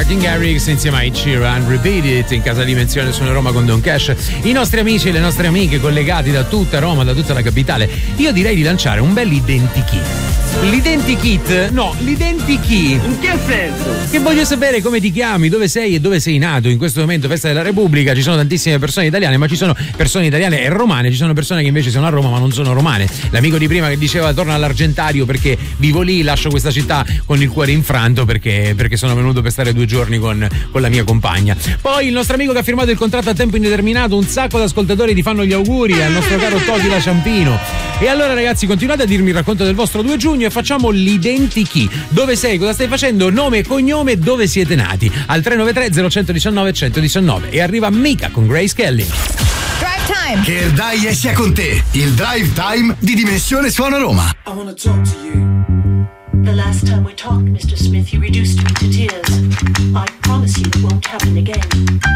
Martin Garrix insieme a Ed Sheeran, Repeat It, in casa Dimensione Suona Roma con Don Cash. I nostri amici e le nostre amiche collegati da tutta Roma, da tutta la capitale. Io direi di lanciare un bel identikit. L'identikit? No, l'identikey. In che senso? Che voglio sapere come ti chiami, dove sei e dove sei nato. In questo momento Festa della Repubblica, ci sono tantissime persone italiane, ma ci sono persone italiane e romane, ci sono persone che invece sono a Roma ma non sono romane. L'amico di prima che diceva torna all'Argentario perché vivo lì, lascio questa città con il cuore infranto perché sono venuto per stare 2 giorni con la mia compagna. Poi il nostro amico che ha firmato il contratto a tempo indeterminato, un sacco di ascoltatori ti fanno gli auguri al nostro caro Totti da Ciampino. E allora ragazzi, continuate a dirmi il racconto del vostro 2 giugno e facciamo l'identikey. Dove sei, cosa stai facendo, nome e cognome, dove siete nati, al 393 0119 119. E arriva Mika con Grace Kelly. Drive Time. Che il dai sia con te, il Drive Time di Dimensione Suona Roma. I wanna talk to you. The last time we talked, Mr. Smith, you reduced me to tears. I promise you it won't happen again.